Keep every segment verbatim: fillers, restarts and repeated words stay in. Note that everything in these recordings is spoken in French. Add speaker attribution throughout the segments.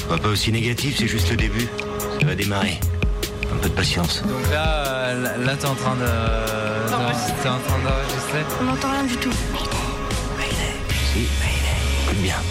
Speaker 1: Sois pas aussi négatif, c'est juste le début. Ça va démarrer. Un peu de patience.
Speaker 2: Donc là, euh, là t'es en train de... de t'es en train d'enregistrer.
Speaker 3: On n'entend rien du tout.
Speaker 1: Mayday. Si, Mayday. Écoute bien.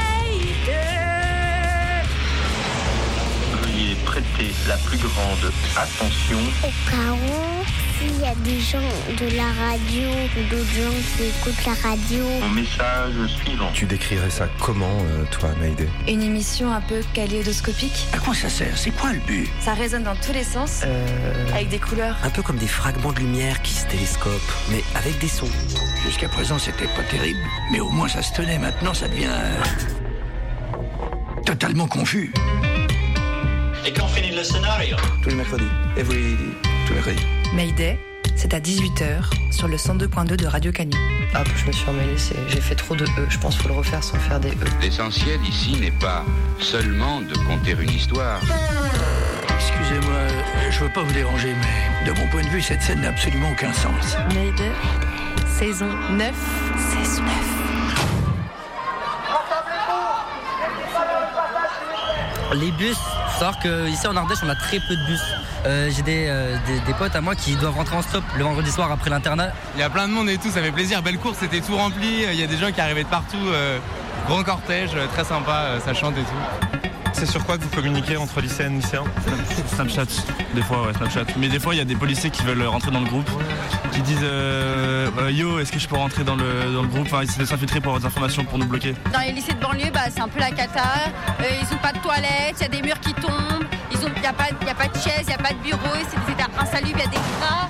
Speaker 4: Veuillez prêter la plus grande attention.
Speaker 5: Au cas où, s'il y a des gens de la radio ou d'autres gens qui écoutent la radio.
Speaker 4: Au message suivant.
Speaker 6: Tu décrirais ça comment, euh, toi, Mayday?
Speaker 3: Une émission un peu kaléidoscopique.
Speaker 1: À quoi ça sert? C'est quoi le but?
Speaker 3: Ça résonne dans tous les sens,
Speaker 2: Euh...
Speaker 3: avec des couleurs.
Speaker 7: Un peu comme des fragments de lumière qui se télescopent, mais avec des sons.
Speaker 1: Jusqu'à présent, c'était pas terrible, mais au moins ça se tenait. Maintenant, ça devient euh, totalement confus.
Speaker 4: Et quand finit le scénario?
Speaker 6: Tous les mercredis. Every... Tous les mercredis.
Speaker 8: Mayday, c'est à dix-huit heures sur le cent deux point deux de Radio Canu.
Speaker 9: Ah, je me suis emmêlée, c'est... j'ai fait trop de E. Je pense qu'il faut le refaire sans faire des E.
Speaker 10: L'essentiel ici n'est pas seulement de conter une histoire.
Speaker 1: Excusez-moi, je veux pas vous déranger, mais de mon point de vue, cette scène n'a absolument aucun sens.
Speaker 3: Mayday, saison neuf. Saison neuf.
Speaker 2: Les bus, faut savoir qu'ici en Ardèche on a très peu de bus. Euh, j'ai des, euh, des, des potes à moi qui doivent rentrer en stop le vendredi soir après l'internat.
Speaker 11: Il y a plein de monde et tout, ça fait plaisir. Belle course, c'était tout rempli. Il y a des gens qui arrivaient de partout. Euh, grand cortège, très sympa, ça chante et tout.
Speaker 6: C'est sur quoi que vous communiquez entre lycéennes et lycéens?
Speaker 11: Snapchat, des fois, ouais, Snapchat. Mais des fois, il y a des policiers qui veulent rentrer dans le groupe, qui disent euh, euh, Yo, est-ce que je peux rentrer dans le, dans le groupe? Enfin, ils essaient de s'infiltrer pour avoir des informations pour nous bloquer.
Speaker 12: Dans les lycées de banlieue, bah, c'est un peu la cata. Euh, ils n'ont pas de toilettes, il y a des murs qui tombent, il n'y a, a pas de chaises, il n'y a pas de bureau, c'est, c'est insalubre, il y a des gras.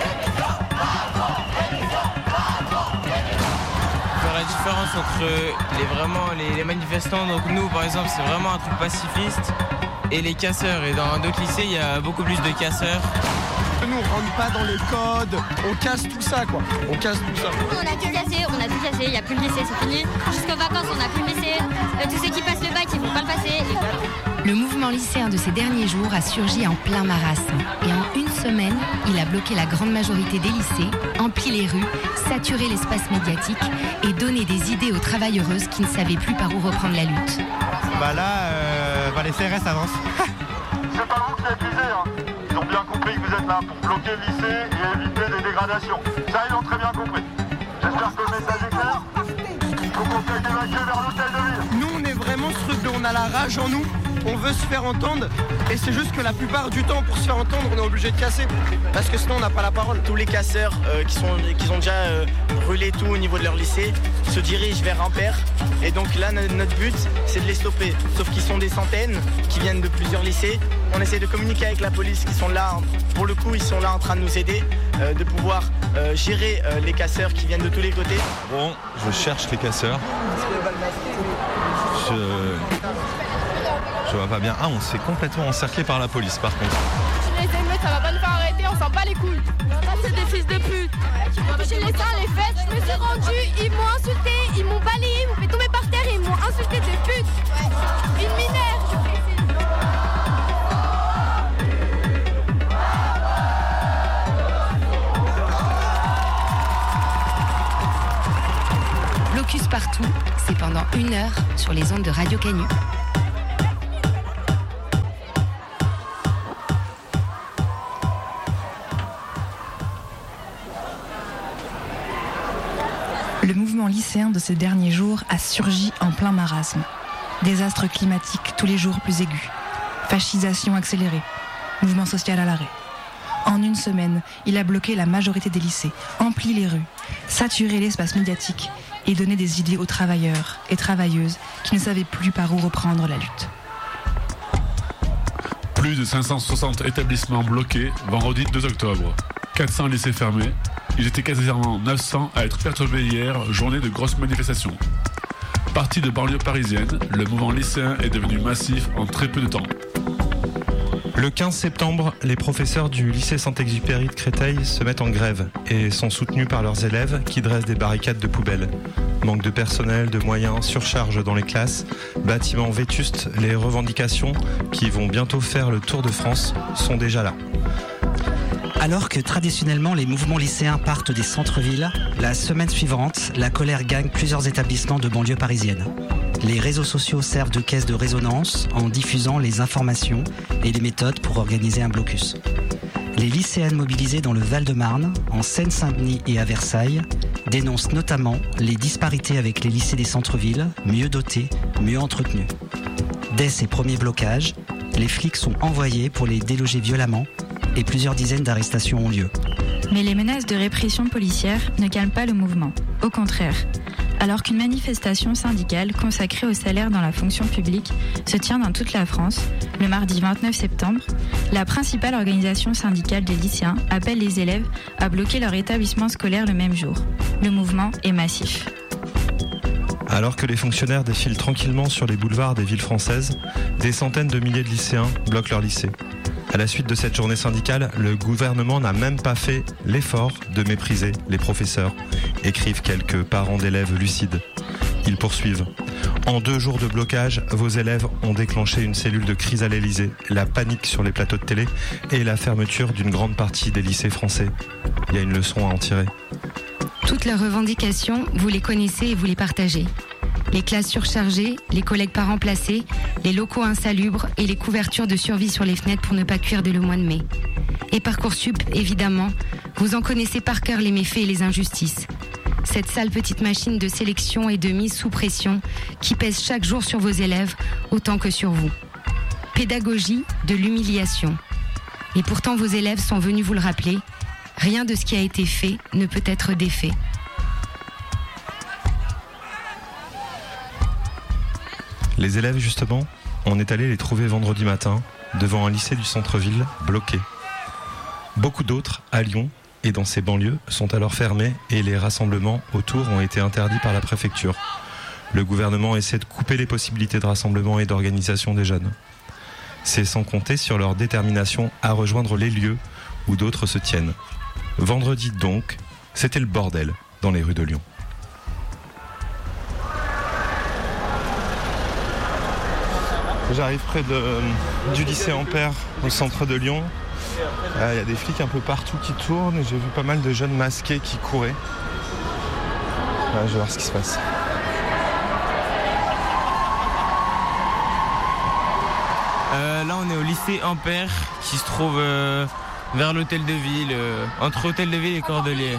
Speaker 11: La différence entre les, vraiment, les, les manifestants, donc nous par exemple c'est vraiment un truc pacifiste, et les casseurs, et dans d'autres lycées il y a beaucoup plus de casseurs.
Speaker 13: Nous on rentre pas dans les codes, on casse tout ça quoi, on casse tout ça.
Speaker 12: Nous on a tout cassé, on a tout cassé, il n'y a plus le lycée, c'est fini. Jusqu'aux vacances on n'a plus le lycée, euh, tous ceux qui passent le bac ils vont pas le passer, et voilà.
Speaker 14: Le mouvement lycéen de ces derniers jours a surgi en plein marasme. Et en une semaine, il a bloqué la grande majorité des lycées, empli les rues, saturé l'espace médiatique et donné des idées aux travailleuses qui ne savaient plus par où reprendre la lutte.
Speaker 13: Bah là, euh, bah les C R S avancent.
Speaker 15: C'est pas vous qui accusez, hein. Ils ont bien compris que vous êtes là pour bloquer le lycée et éviter des dégradations. Ça, ils l'ont très bien compris. J'espère que le message est clair. Il faut qu'on soit évacué vers l'hôtel de ville.
Speaker 13: Nous, on est vraiment ce truc de on a la rage en nous. On veut se faire entendre et c'est juste que la plupart du temps pour se faire entendre on est obligé de casser parce que sinon on n'a pas la parole.
Speaker 16: Tous les casseurs euh, qui, sont, qui ont déjà euh, brûlé tout au niveau de leur lycée se dirigent vers Ampère et donc là notre but c'est de les stopper, sauf qu'ils sont des centaines qui viennent de plusieurs lycées. On essaie de communiquer avec la police qui sont là, pour le coup ils sont là en train de nous aider, euh, de pouvoir euh, gérer euh, les casseurs qui viennent de tous les côtés.
Speaker 6: Bon, je cherche les casseurs. Je... Je vois pas bien. Ah, on s'est complètement encerclé par la police par contre.
Speaker 12: Les émeutes, ça va pas nous faire arrêter, on s'en bat les couilles. C'est des fils de pute. J'ai les seins, les fesses, je me suis rendue, ils m'ont insulté, ils m'ont balayé, ils m'ont fait tomber par terre, ils m'ont insulté de pute. Une mineure.
Speaker 14: Blocus partout, c'est pendant une heure sur les ondes de Radio Canu.
Speaker 8: Le mouvement lycéen de ces derniers jours a surgi en plein marasme. Désastre climatique tous les jours plus aigu. Fascisation accélérée. Mouvement social à l'arrêt. En une semaine, il a bloqué la majorité des lycées, empli les rues, saturé l'espace médiatique et donné des idées aux travailleurs et travailleuses qui ne savaient plus par où reprendre la lutte.
Speaker 17: Plus de cinq cent soixante établissements bloqués vendredi deux octobre. quatre cents lycées fermés. Ils étaient quasiment neuf cents à être perturbés hier, journée de grosses manifestations. Parti de banlieue parisienne, le mouvement lycéen est devenu massif en très peu de temps.
Speaker 6: Le quinze septembre, les professeurs du lycée Saint-Exupéry de Créteil se mettent en grève et sont soutenus par leurs élèves qui dressent des barricades de poubelles. Manque de personnel, de moyens, surcharge dans les classes, bâtiments vétustes, les revendications qui vont bientôt faire le tour de France sont déjà là.
Speaker 7: Alors que traditionnellement les mouvements lycéens partent des centres-villes, la semaine suivante, la colère gagne plusieurs établissements de banlieue parisienne. Les réseaux sociaux servent de caisse de résonance en diffusant les informations et les méthodes pour organiser un blocus. Les lycéennes mobilisées dans le Val-de-Marne, en Seine-Saint-Denis et à Versailles, dénoncent notamment les disparités avec les lycées des centres-villes, mieux dotés, mieux entretenus. Dès ces premiers blocages, les flics sont envoyés pour les déloger violemment et plusieurs dizaines d'arrestations ont lieu.
Speaker 8: Mais les menaces de répression policière ne calment pas le mouvement. Au contraire, alors qu'une manifestation syndicale consacrée au salaire dans la fonction publique se tient dans toute la France, le mardi vingt-neuf septembre, la principale organisation syndicale des lycéens appelle les élèves à bloquer leur établissement scolaire le même jour. Le mouvement est massif.
Speaker 6: Alors que les fonctionnaires défilent tranquillement sur les boulevards des villes françaises, des centaines de milliers de lycéens bloquent leur lycée. À la suite de cette journée syndicale, le gouvernement n'a même pas fait l'effort de mépriser les professeurs, écrivent quelques parents d'élèves lucides. Ils poursuivent. En deux jours de blocage, vos élèves ont déclenché une cellule de crise à l'Élysée, la panique sur les plateaux de télé et la fermeture d'une grande partie des lycées français. Il y a une leçon à en tirer.
Speaker 14: Toutes leurs revendications, vous les connaissez et vous les partagez. Les classes surchargées, les collègues pas remplacés, les locaux insalubres et les couvertures de survie sur les fenêtres pour ne pas cuire dès le mois de mai. Et Parcoursup, évidemment, vous en connaissez par cœur les méfaits et les injustices. Cette sale petite machine de sélection et de mise sous pression qui pèse chaque jour sur vos élèves autant que sur vous. Pédagogie de l'humiliation. Et pourtant vos élèves sont venus vous le rappeler, rien de ce qui a été fait ne peut être défait.
Speaker 6: Les élèves, justement, on est allé les trouver vendredi matin devant un lycée du centre-ville bloqué. Beaucoup d'autres, à Lyon et dans ses banlieues, sont alors fermés et les rassemblements autour ont été interdits par la préfecture. Le gouvernement essaie de couper les possibilités de rassemblement et d'organisation des jeunes. C'est sans compter sur leur détermination à rejoindre les lieux où d'autres se tiennent. Vendredi donc, c'était le bordel dans les rues de Lyon. J'arrive près de, euh, du lycée Ampère, au centre de Lyon. Il euh, y a des flics un peu partout qui tournent et j'ai vu pas mal de jeunes masqués qui couraient. Ouais, je vais voir ce qui se passe.
Speaker 18: Euh, là, on est au lycée Ampère qui se trouve euh, vers l'hôtel de ville, euh, entre hôtel de ville et Cordeliers.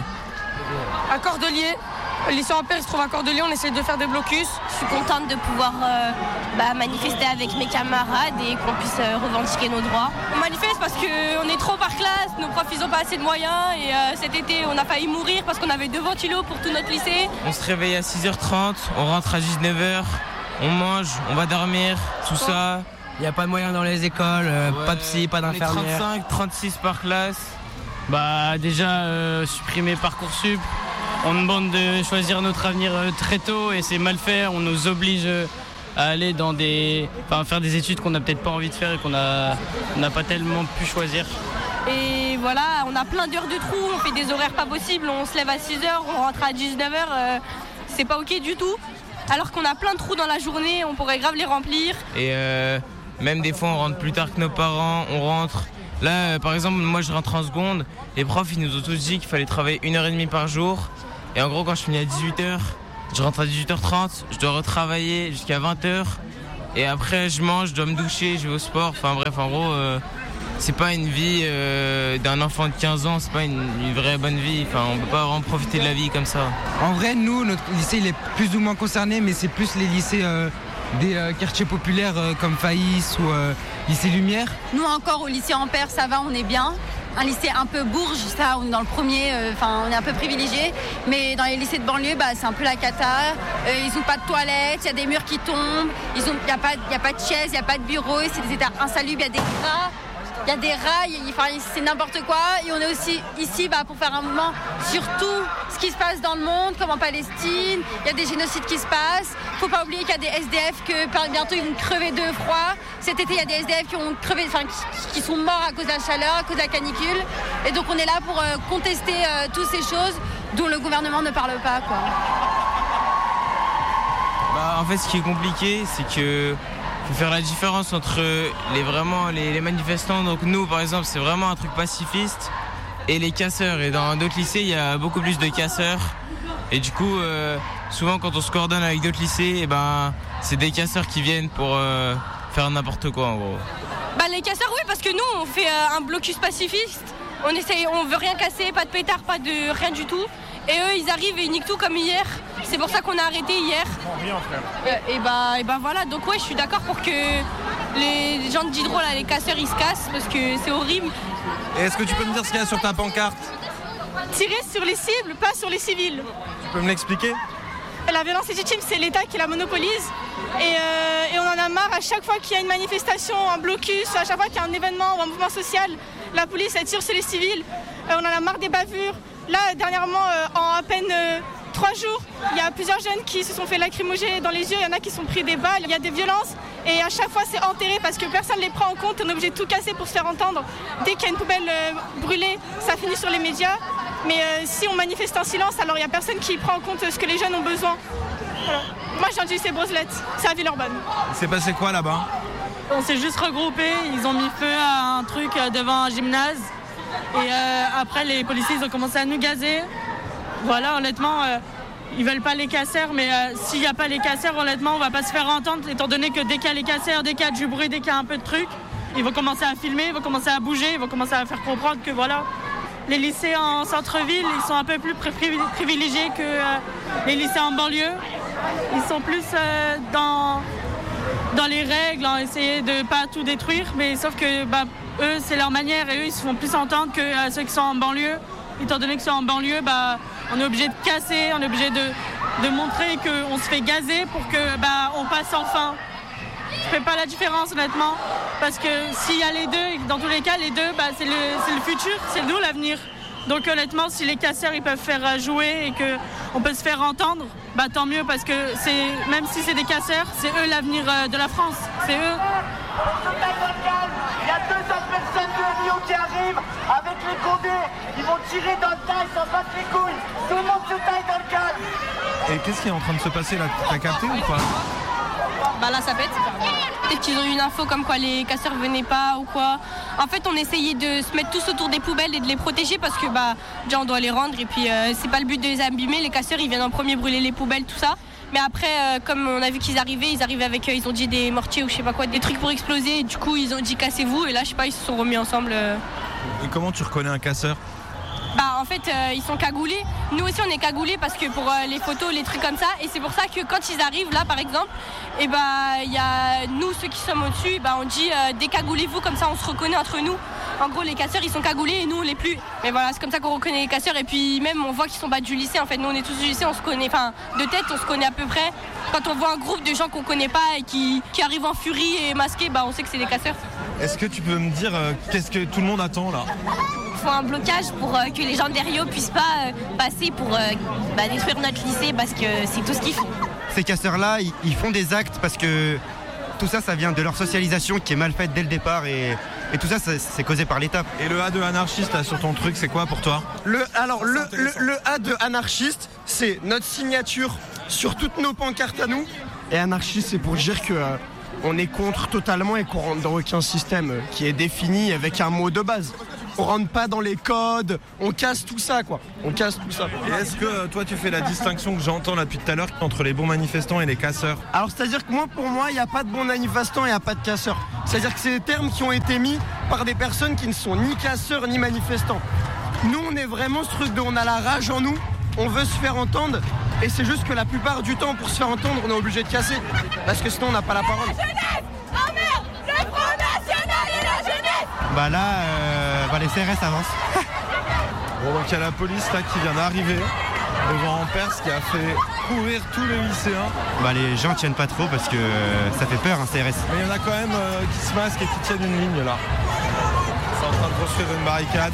Speaker 12: À Cordeliers. Le lycée Ampère se trouve à Cordeliers, on essaie de faire des blocus.
Speaker 19: Je suis contente de pouvoir euh, bah, manifester avec mes camarades et qu'on puisse euh, revendiquer nos droits.
Speaker 12: On manifeste parce qu'on est trop par classe, nos profs ils n'ont pas assez de moyens et euh, cet été on a failli mourir parce qu'on avait deux ventilos pour tout notre lycée.
Speaker 18: On se réveille à six heures trente, on rentre à dix-neuf heures, on mange, on va dormir, tout oh. ça.
Speaker 2: Il n'y a pas de moyens dans les écoles, euh, ouais, pas de psy, pas d'infirmière.
Speaker 18: On est trente-cinq, trente-six par classe.
Speaker 20: Bah déjà euh, supprimer Parcoursup. On nous demande de choisir notre avenir très tôt et c'est mal fait. On nous oblige à aller dans des, enfin, faire des études qu'on n'a peut-être pas envie de faire et qu'on a, on n'a pas tellement pu choisir.
Speaker 12: Et voilà, on a plein d'heures de trou, on fait des horaires pas possibles, on se lève à six heures, on rentre à dix-neuf heures, euh, c'est pas ok du tout. Alors qu'on a plein de trous dans la journée, on pourrait grave les remplir.
Speaker 18: Et euh, même des fois on rentre plus tard que nos parents, on rentre. Là euh, par exemple moi je rentre en seconde, les profs ils nous ont tous dit qu'il fallait travailler une heure et demie par jour. Et en gros quand je finis à dix-huit heures, je rentre à dix-huit heures trente, je dois retravailler jusqu'à vingt heures. Et après je mange, je dois me doucher, je vais au sport, enfin bref en gros euh, c'est pas une vie euh, d'un enfant de quinze ans, c'est pas une, une vraie bonne vie, enfin on peut pas vraiment profiter de la vie comme ça.
Speaker 21: En vrai nous, notre lycée il est plus ou moins concerné, mais c'est plus les lycées euh, des euh, quartiers populaires euh, comme Faïs ou euh, lycée Lumière.
Speaker 22: Nous encore au lycée Ampère ça va, on est bien. Un lycée un peu bourge, ça on est dans le premier, enfin euh, on est un peu privilégié, mais dans les lycées de banlieue bah, c'est un peu la cata, euh, ils n'ont pas de toilettes, il y a des murs qui tombent, il n'y a, a pas de chaises, il n'y a pas de bureau, c'est des états insalubres, il y a des rats, il y a des rails, enfin, c'est n'importe quoi. Et on est aussi ici bah, pour faire un mouvement sur tout ce qui se passe dans le monde, comme en Palestine, il y a des génocides qui se passent. Il ne faut pas oublier qu'il y a des S D F que bientôt ils vont crever de froid. Cet été, il y a des S D F qui ont crevé, enfin, qui, qui sont morts à cause de la chaleur, à cause de la canicule. Et donc on est là pour euh, contester euh, toutes ces choses dont le gouvernement ne parle pas, quoi.
Speaker 18: Bah, en fait, ce qui est compliqué, c'est que faut faire la différence entre les vraiment les, les manifestants. Donc nous, par exemple, c'est vraiment un truc pacifiste, et les casseurs. Et dans d'autres lycées, il y a beaucoup plus de casseurs. Et du coup, euh, souvent quand on se coordonne avec d'autres lycées, et ben, c'est des casseurs qui viennent pour euh, faire n'importe quoi en gros.
Speaker 19: Bah les casseurs oui, parce que nous on fait euh, un blocus pacifiste, on essaye, on veut rien casser, pas de pétard, pas de rien du tout. Et eux ils arrivent et ils niquent tout comme hier. C'est pour ça qu'on a arrêté hier.
Speaker 11: Rien frère.
Speaker 19: Euh, et bah et bah voilà, donc ouais je suis d'accord pour que les gens de Diderot là, les casseurs ils se cassent parce que c'est horrible.
Speaker 4: Et est-ce que tu peux me dire ce qu'il y a sur ta pancarte?
Speaker 12: Tirer sur les cibles, pas sur les civils.
Speaker 4: Tu peux me l'expliquer?
Speaker 12: La violence légitime, c'est l'État qui la monopolise. Et, euh, et on en a marre à chaque fois qu'il y a une manifestation, un blocus, à chaque fois qu'il y a un événement ou un mouvement social, la police elle tire sur les civils. Euh, on en a marre des bavures. Là, dernièrement, euh, en à peine euh, trois jours, il y a plusieurs jeunes qui se sont fait lacrymoger dans les yeux, il y en a qui sont pris des balles, il y a des violences. Et à chaque fois, c'est enterré parce que personne ne les prend en compte. On est obligé de tout casser pour se faire entendre. Dès qu'il y a une poubelle euh, brûlée, ça finit sur les médias. Mais euh, si on manifeste en silence, alors il n'y a personne qui prend en compte ce que les jeunes ont besoin. Voilà. Moi, je viens du lycée Broselette, c'est à Villeurbanne.
Speaker 4: Il s'est passé quoi là-bas?
Speaker 5: On s'est juste regroupés, ils ont mis feu à un truc devant un gymnase. Et euh, après, les policiers ils ont commencé à nous gazer. Voilà, honnêtement, euh, ils veulent pas les casseurs, mais euh, s'il n'y a pas les casseurs, honnêtement, on va pas se faire entendre, étant donné que dès qu'il y a les casseurs, dès qu'il y a du bruit, dès qu'il y a un peu de truc, ils vont commencer à filmer, ils vont commencer à bouger, ils vont commencer à faire comprendre que voilà, les lycées en centre-ville, ils sont un peu plus privilégiés que euh, les lycées en banlieue. Ils sont plus euh, dans, dans les règles, en essayer de pas tout détruire, mais sauf que bah, eux, c'est leur manière et eux, ils se font plus entendre que euh, ceux qui sont en banlieue. Étant donné qu'ils sont en banlieue, bah, on est obligé de casser, on est obligé de, de montrer qu'on se fait gazer pour que bah, on passe enfin. Je fais pas la différence honnêtement, parce que s'il y a les deux, dans tous les cas, les deux, bah, c'est le, c'est le futur, c'est nous l'avenir. Donc honnêtement, si les casseurs ils peuvent faire jouer et qu'on peut se faire entendre, bah tant mieux, parce que c'est, même si c'est des casseurs, c'est eux l'avenir de la France, c'est eux.
Speaker 23: Il y a deux autres personnes de Lyon qui arrivent avec les condés, ils vont tirer dans le tas, ils s'en battent les couilles, tout le monde se taille dans le calme.
Speaker 4: Et qu'est-ce qui est en train de se passer là? T'as capté ou pas?
Speaker 19: Bah là ça pète. Peut-être qu'ils ont eu une info comme quoi les casseurs venaient pas ou quoi. En fait on essayait de se mettre tous autour des poubelles et de les protéger parce que bah déjà on doit les rendre et puis euh, c'est pas le but de les abîmer. Les casseurs ils viennent en premier brûler les poubelles, tout ça. Mais après euh, comme on a vu qu'ils arrivaient, ils arrivaient avec, euh, ils ont dit des mortiers ou je sais pas quoi, des trucs pour exploser et du coup ils ont dit cassez-vous et là je sais pas, ils se sont remis ensemble. Euh...
Speaker 4: Et comment tu reconnais un casseur?
Speaker 19: Bah en fait euh, ils sont cagoulés. Nous aussi on est cagoulés parce que pour euh, les photos, les trucs comme ça. Et c'est pour ça que quand ils arrivent là par exemple, et bah il y a nous ceux qui sommes au-dessus, bah on dit euh, décagoulez-vous, comme ça on se reconnaît entre nous. En gros les casseurs ils sont cagoulés et nous on l'est plus. Mais voilà, c'est comme ça qu'on reconnaît les casseurs. Et puis même on voit qu'ils sont bas du lycée en fait. Nous on est tous du lycée, on se connaît, enfin de tête on se connaît à peu près. Quand on voit un groupe de gens qu'on connaît pas et qui, qui arrivent en furie et masqués, bah on sait que c'est des casseurs.
Speaker 4: Est-ce que tu peux me dire euh, qu'est-ce que tout le monde attend là?
Speaker 19: Il faut un blocage pour euh, que les gens de Rio puissent pas euh, passer pour euh, bah, détruire notre lycée parce que c'est tout ce qu'ils font.
Speaker 24: Ces casseurs-là, ils, ils font des actes parce que tout ça, ça vient de leur socialisation qui est mal faite dès le départ et, et tout ça, ça, c'est causé par l'État.
Speaker 4: Et le A de anarchiste là, sur ton truc, c'est quoi pour toi?
Speaker 13: le, Alors le, le, le A de anarchiste, c'est notre signature sur toutes nos pancartes à nous. Et anarchiste, c'est pour dire que euh, on est contre totalement et qu'on rentre dans aucun système qui est défini avec un mot de base. On rentre pas dans les codes, on casse tout ça quoi, on casse tout ça.
Speaker 4: Et est-ce que euh, toi tu fais la distinction que j'entends là depuis tout à l'heure entre les bons manifestants et les casseurs?
Speaker 13: Alors c'est-à-dire que moi pour moi il n'y a pas de bons manifestants et il n'y a pas de casseurs. C'est-à-dire que c'est des termes qui ont été mis par des personnes qui ne sont ni casseurs ni manifestants. Nous on est vraiment ce truc de on a la rage en nous, on veut se faire entendre et c'est juste que la plupart du temps pour se faire entendre on est obligé de casser parce que sinon on n'a pas la parole.
Speaker 24: Bah là, euh, bah les C R S avancent.
Speaker 4: Bon donc il y a la police là qui vient d'arriver devant Ampère, ce qui a fait courir tous les lycéens.
Speaker 24: Bah les gens tiennent pas trop parce que euh, ça fait peur un C R S.
Speaker 4: Mais il y en a quand même euh, qui se masquent et qui tiennent une ligne là. C'est en train de construire une barricade.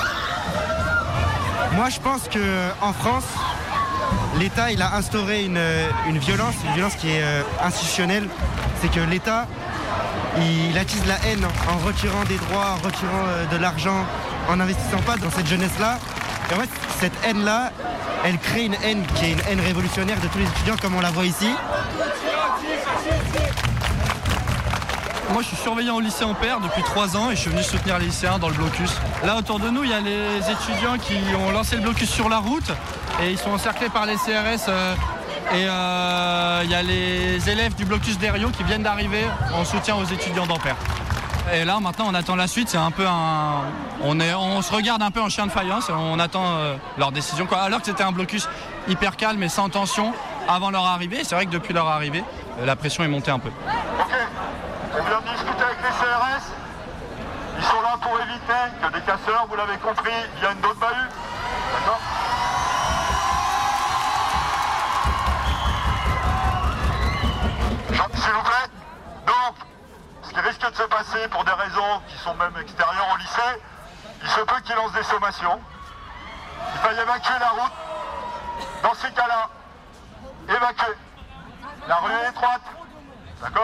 Speaker 24: Moi je pense qu'en France, l'État il a instauré une, une violence, une violence qui est euh, institutionnelle. C'est que l'État il attise la haine en retirant des droits, en retirant euh, de l'argent, en n'investissant pas dans cette jeunesse-là. Et en fait, cette haine-là, elle crée une haine qui est une haine révolutionnaire de tous les étudiants comme on la voit ici.
Speaker 1: moi je suis surveillant au lycée Ampère depuis trois ans et je suis venu soutenir les lycéens dans le blocus. Là autour de nous il y a les étudiants qui ont lancé le blocus sur la route et ils sont encerclés par les C R S euh, et euh, il y a les élèves du blocus d'Herriot qui viennent d'arriver en soutien aux étudiants d'Ampère. Et là maintenant on attend la suite, c'est un peu un. On, est, on se regarde un peu en chien de faïence et on attend euh, leur décision. Quoi. Alors que c'était un blocus hyper calme et sans tension avant leur arrivée. C'est vrai que depuis leur arrivée, la pression est montée un peu.
Speaker 15: Ok, on vient de discuter avec les C R S. Ils sont là pour éviter que des casseurs, vous l'avez compris, viennent d'autres bahuts. D'accord ? S'il vous plaît. Donc, ce qui risque de se passer pour des raisons qui sont même extérieures au lycée, il se peut qu'ils lancent des sommations. Il va y évacuer la route. Dans ces cas-là, évacuer. La rue est étroite. D'accord ?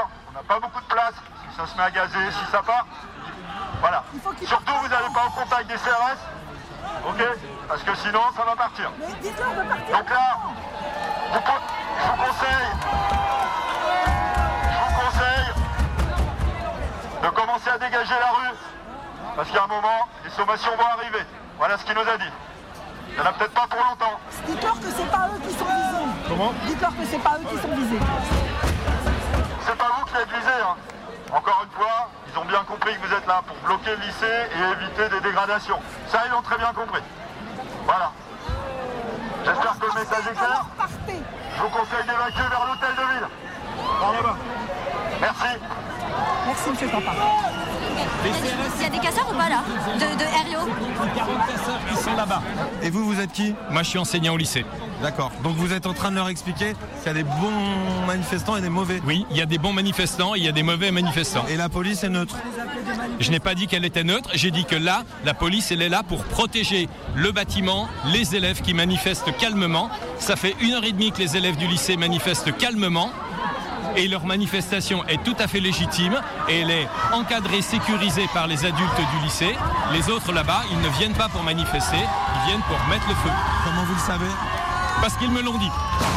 Speaker 15: On n'a pas beaucoup de place. Si ça se met à gazer, si ça part. Voilà. Surtout, vous n'allez pas au contact des C R S. Ok ? Parce que sinon, ça va partir. Donc là, vous, je vous conseille. Je vous conseille de commencer à dégager la rue, parce qu'à un moment, les sommations vont arriver. Voilà ce qu'il nous a dit. Il n'y en a peut-être pas pour longtemps.
Speaker 3: Dites-leur que c'est pas eux qui sont visés.
Speaker 15: Comment ?
Speaker 3: Dites-leur que c'est pas eux qui sont visés.
Speaker 15: C'est pas vous qui êtes visés, hein. Encore une fois, ils ont bien compris que vous êtes là pour bloquer le lycée et éviter des dégradations. Ça, ils l'ont très bien compris. Voilà. J'espère que le message est clair. Je vous conseille d'évacuer vers l'hôtel de ville. Par là-bas. Merci.
Speaker 3: Merci, monsieur Campa.
Speaker 22: Il y a des casseurs ou pas là De, de Herriot
Speaker 9: quarante casseurs qui sont là-bas.
Speaker 4: Et vous, vous êtes qui ?
Speaker 9: Moi, je suis enseignant au lycée.
Speaker 4: D'accord. Donc vous êtes en train de leur expliquer qu'il y a des bons manifestants et des mauvais.
Speaker 9: Oui, il y a des bons manifestants et il y a des mauvais manifestants.
Speaker 4: Et la police est neutre.
Speaker 9: Je n'ai pas dit qu'elle était neutre, j'ai dit que là, la police, elle est là pour protéger le bâtiment, les élèves qui manifestent calmement. Ça fait une heure et demie que les élèves du lycée manifestent calmement. Et leur manifestation est tout à fait légitime et elle est encadrée, sécurisée par les adultes du lycée. Les autres là-bas, ils ne viennent pas pour manifester, ils viennent pour mettre le feu.
Speaker 4: Comment vous le savez ?
Speaker 9: Parce qu'ils me l'ont dit.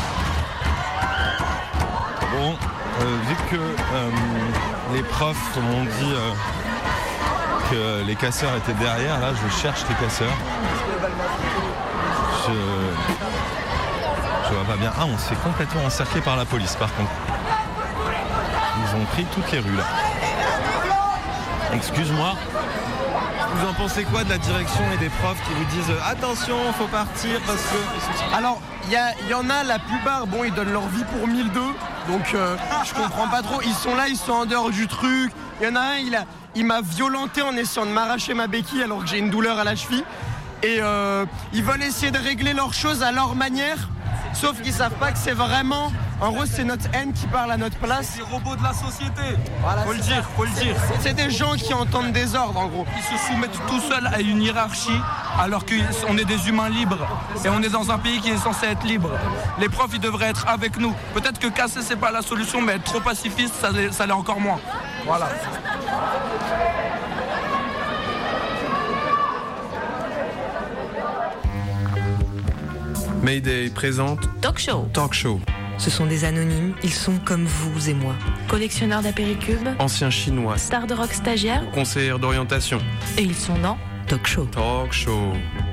Speaker 4: Bon, euh, vu que euh, les profs m'ont dit euh, que les casseurs étaient derrière, là je cherche les casseurs. Je... Je vois pas bien. Ah, on se fait complètement encercler par la police par contre. Ils ont pris toutes les rues là. Excuse-moi. Vous en pensez quoi de la direction et des profs qui vous disent « Attention, faut partir parce que... »
Speaker 13: Alors, il y, y en a, la plupart, bon, ils donnent leur vie pour mille deux. Donc, euh, je comprends pas trop. Ils sont là, ils sont en dehors du truc. Il y en a un, il, a, il m'a violenté en essayant de m'arracher ma béquille alors que j'ai une douleur à la cheville. Et euh, ils veulent essayer de régler leurs choses à leur manière. Sauf qu'ils savent pas que c'est vraiment... En gros, c'est notre haine qui parle à notre place.
Speaker 9: C'est les robots de la société.
Speaker 13: Voilà,
Speaker 9: faut le dire, faut le dire.
Speaker 13: C'est des gens qui entendent des ordres, en gros.
Speaker 1: Ils se soumettent tout seuls à une hiérarchie, alors qu'on est des humains libres. Et on est dans un pays qui est censé être libre. Les profs, ils devraient être avec nous. Peut-être que casser, c'est pas la solution, mais être trop pacifiste, ça l'est, ça l'est encore moins. Voilà.
Speaker 4: Mayday présente
Speaker 10: Talk Show.
Speaker 4: Talk Show.
Speaker 10: Ce sont des anonymes, ils sont comme vous et moi.
Speaker 5: Collectionneurs d'apéricubes,
Speaker 4: Anciens chinois,
Speaker 5: stars de rock stagiaires,
Speaker 4: conseillers d'orientation.
Speaker 10: Et ils sont dans Talk Show.
Speaker 4: Talk Show.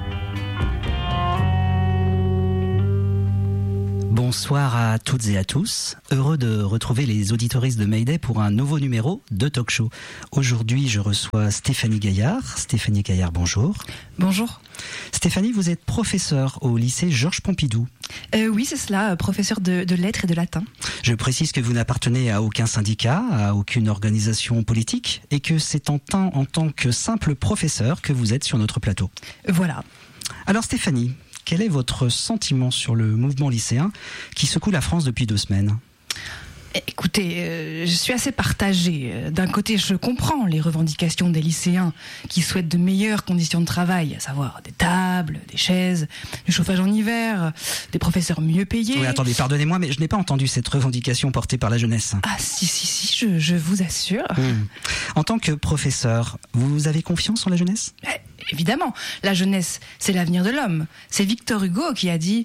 Speaker 7: Bonsoir à toutes et à tous. Heureux de retrouver les auditoristes de Mayday pour un nouveau numéro de Talk Show. Aujourd'hui, je reçois Stéphanie Gaillard. Stéphanie Gaillard, bonjour.
Speaker 8: Bonjour.
Speaker 7: Stéphanie, vous êtes professeure au lycée Georges Pompidou.
Speaker 8: Euh, oui, c'est cela, professeur de, de lettres et de latin.
Speaker 7: Je précise que vous n'appartenez à aucun syndicat, à aucune organisation politique, et que c'est en, tant- en tant que simple professeur que vous êtes sur notre plateau.
Speaker 8: Voilà.
Speaker 7: Alors Stéphanie, quel est votre sentiment sur le mouvement lycéen qui secoue la France depuis deux semaines ?
Speaker 8: Écoutez, euh, je suis assez partagée. D'un côté, je comprends les revendications des lycéens qui souhaitent de meilleures conditions de travail, à savoir des tables, des chaises, du chauffage en hiver, des professeurs mieux payés.
Speaker 7: Oui, attendez, pardonnez-moi, mais je n'ai pas entendu cette revendication portée par la jeunesse.
Speaker 8: Ah si, si, si, je, je vous assure.
Speaker 7: Mmh. En tant que professeur, vous avez confiance en la jeunesse ?
Speaker 8: Eh, évidemment, la jeunesse, c'est l'avenir de l'homme. C'est Victor Hugo qui a dit...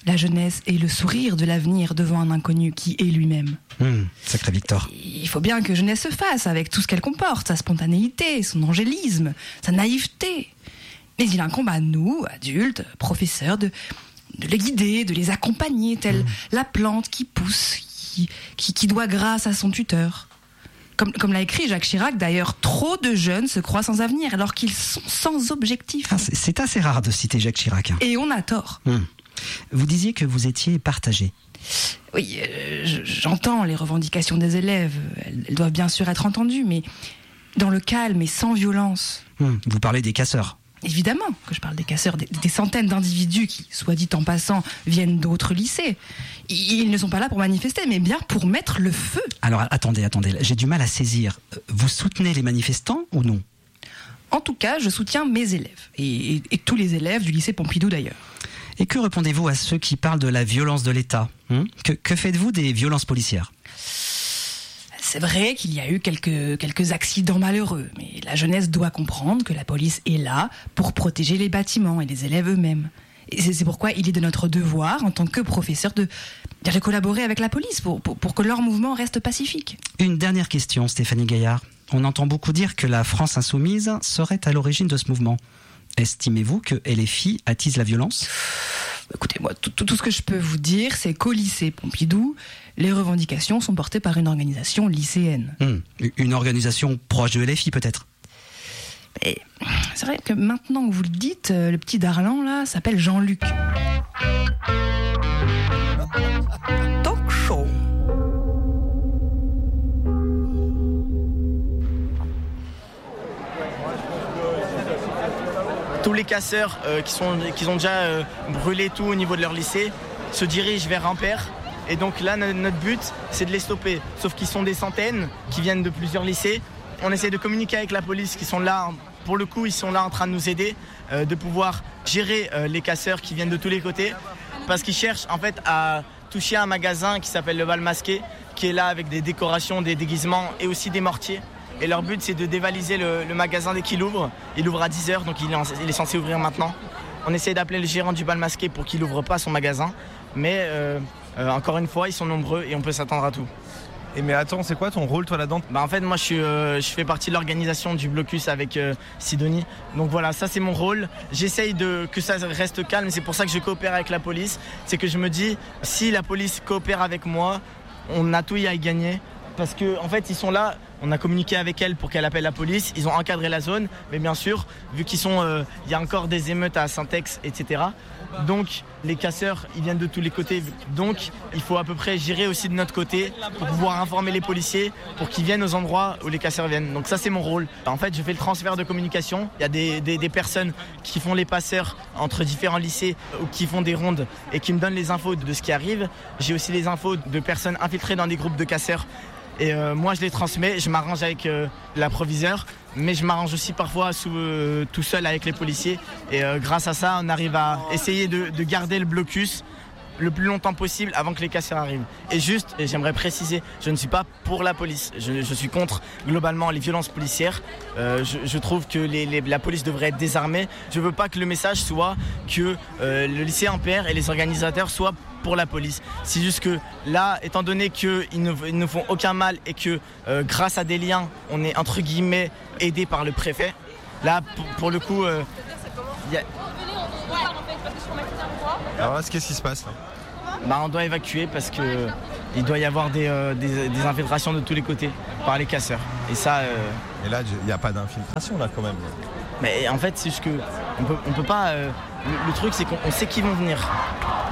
Speaker 8: La jeunesse est le sourire de l'avenir devant un inconnu qui est lui-même.
Speaker 7: Mmh, sacré Victor.
Speaker 8: Il faut bien que jeunesse se fasse avec tout ce qu'elle comporte, sa spontanéité, son angélisme, sa naïveté. Mais il incombe à nous, adultes, professeurs, de, de les guider, de les accompagner, telle mmh. la plante qui pousse, qui, qui, qui doit grâce à son tuteur. Comme, comme l'a écrit Jacques Chirac, d'ailleurs, trop de jeunes se croient sans avenir alors qu'ils sont sans objectif.
Speaker 7: Ah, c'est, c'est assez rare de citer Jacques Chirac. Hein.
Speaker 8: Et on a tort.
Speaker 7: Mmh. Vous disiez que vous étiez partagé.
Speaker 8: Oui, euh, j'entends les revendications des élèves. Elles, elles doivent bien sûr être entendues, mais dans le calme et sans violence.
Speaker 7: Mmh. Vous parlez des casseurs.
Speaker 8: Évidemment que je parle des casseurs, des, des centaines d'individus qui, soit dit en passant, viennent d'autres lycées. Ils ne sont pas là pour manifester, mais bien pour mettre le feu.
Speaker 7: Alors attendez, attendez, j'ai du mal à saisir. Vous soutenez les manifestants ou non ?
Speaker 8: En tout cas, je soutiens mes élèves, et, et, et tous les élèves du lycée Pompidou d'ailleurs.
Speaker 7: Et que répondez-vous à ceux qui parlent de la violence de l'État ? hein que, que faites-vous des violences policières ?
Speaker 8: C'est vrai qu'il y a eu quelques, quelques accidents malheureux, mais la jeunesse doit comprendre que la police est là pour protéger les bâtiments et les élèves eux-mêmes. Et c'est, c'est pourquoi il est de notre devoir, en tant que professeur, de, de collaborer avec la police pour, pour, pour que leur mouvement reste pacifique.
Speaker 7: Une dernière question, Stéphanie Gaillard. On entend beaucoup dire que la France insoumise serait à l'origine de ce mouvement. Estimez-vous que L F I attise la violence ?
Speaker 8: Écoutez, moi, tout, tout, tout ce que je peux vous dire, c'est qu'au lycée Pompidou, les revendications sont portées par une organisation lycéenne.
Speaker 7: Mmh. Une organisation proche de L F I, peut-être ?
Speaker 8: Et c'est vrai que maintenant que vous le dites, le petit Darlan, là, s'appelle Jean-Luc. Talk show.
Speaker 6: Tous les casseurs euh, qui, sont, qui ont déjà euh, brûlé tout au niveau de leur lycée se dirigent vers Ampère. Et donc là, notre but, c'est de les stopper. Sauf qu'ils sont des centaines qui viennent de plusieurs lycées. On essaie de communiquer avec la police qui sont là, pour le coup, ils sont là en train de nous aider, euh, de pouvoir gérer euh, les casseurs qui viennent de tous les côtés. Parce qu'ils cherchent en fait à toucher un magasin qui s'appelle le Bal Masqué, qui est là avec des décorations, des déguisements et aussi des mortiers. Et leur but, c'est de dévaliser le, le magasin dès qu'il ouvre. Il ouvre à dix heures, donc il est, en, il est censé ouvrir maintenant. On essaie d'appeler le gérant du Bal Masqué pour qu'il n'ouvre pas son magasin. Mais euh, euh, encore une fois, ils sont nombreux et on peut s'attendre à tout.
Speaker 4: Et mais attends, c'est quoi ton rôle toi là-dedans ?
Speaker 6: Bah en fait, moi je, suis, euh, je fais partie de l'organisation du blocus avec euh, Sidonie. Donc voilà, ça c'est mon rôle. J'essaye de, que ça reste calme, c'est pour ça que je coopère avec la police. C'est que je me dis, si la police coopère avec moi, on a tout y à y gagner. Parce qu'en en fait, ils sont là, on a communiqué avec elle pour qu'elle appelle la police, ils ont encadré la zone, mais bien sûr, vu qu'ils sont, euh, y a encore des émeutes à Saint-Ex, et cetera. Donc, les casseurs, ils viennent de tous les côtés. Donc, il faut à peu près gérer aussi de notre côté pour pouvoir informer les policiers, pour qu'ils viennent aux endroits où les casseurs viennent. Donc ça, c'est mon rôle. En fait, je fais le transfert de communication. Il y a des, des, des personnes qui font les passeurs entre différents lycées ou qui font des rondes et qui me donnent les infos de ce qui arrive. J'ai aussi les infos de personnes infiltrées dans des groupes de casseurs. Et euh, moi, je les transmets, je m'arrange avec euh, l'approviseur, mais je m'arrange aussi parfois sous, euh, tout seul avec les policiers. Et euh, grâce à ça, on arrive à essayer de, de garder le blocus le plus longtemps possible avant que les casseurs arrivent. Et juste, et j'aimerais préciser, je ne suis pas pour la police. Je, je suis contre globalement les violences policières. Euh, je, je trouve que les, les, la police devrait être désarmée. Je ne veux pas que le message soit que euh, le lycée Ampère et les organisateurs soient pour la police. C'est juste que là, étant donné qu'ils ne, ils ne font aucun mal et que euh, grâce à des liens, on est entre guillemets aidé par le préfet, là, pour, pour le coup, euh, y a...
Speaker 4: Alors là, qu'est-ce qui se passe là ?
Speaker 6: Bah, on doit évacuer parce que il doit y avoir des, euh, des, des infiltrations de tous les côtés par les casseurs. Et ça. Euh...
Speaker 4: Et là, il n'y a pas d'infiltration là quand même.
Speaker 6: Mais en fait, c'est juste que on peut, on peut pas. Euh, le, le truc, c'est qu'on on sait qu'ils vont venir.